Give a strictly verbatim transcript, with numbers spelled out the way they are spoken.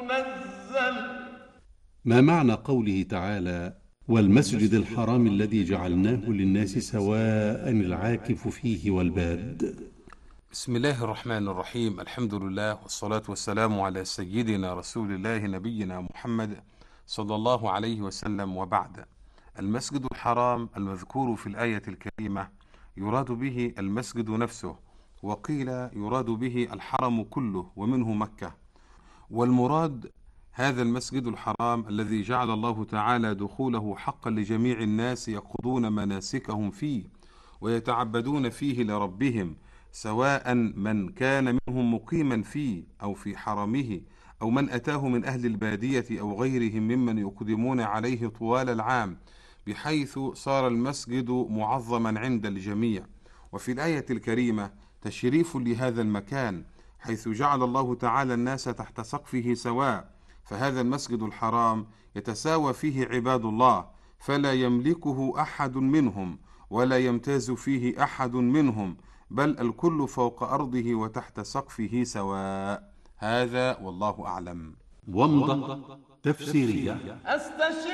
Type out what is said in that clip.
منزل. ما معنى قوله تعالى: والمسجد الحرام الذي جعلناه للناس سواء العاكف فيه والباد؟ بسم الله الرحمن الرحيم. الحمد لله والصلاة والسلام على سيدنا رسول الله نبينا محمد صلى الله عليه وسلم، وبعد. المسجد الحرام المذكور في الآية الكريمة يراد به المسجد نفسه، وقيل يراد به الحرم كله ومنه مكة. والمراد هذا المسجد الحرام الذي جعل الله تعالى دخوله حقا لجميع الناس يقضون مناسكهم فيه ويتعبدون فيه لربهم، سواء من كان منهم مقيما فيه أو في حرمه، أو من أتاه من أهل البادية أو غيرهم ممن يقدمون عليه طوال العام، بحيث صار المسجد معظما عند الجميع. وفي الآية الكريمة تشريف لهذا المكان، حيث جعل الله تعالى الناس تحت سقفه سواء، فهذا المسجد الحرام يتساوى فيه عباد الله، فلا يملكه أحد منهم ولا يمتاز فيه أحد منهم، بل الكل فوق أرضه وتحت سقفه سواء. هذا والله أعلم. ومضة تفسيرية. استشير